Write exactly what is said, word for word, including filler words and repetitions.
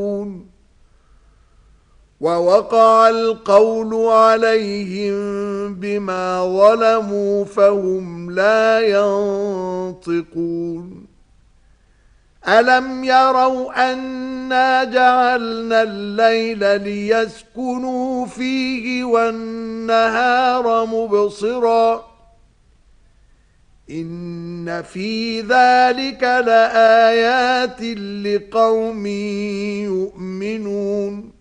ووقع القول عليهم بما ظلموا فهم لا ينطقون ألم يروا أنا جعلنا الليل ليسكنوا فيه والنهار مبصرا إن في ذلك لآيات لقوم يؤمنون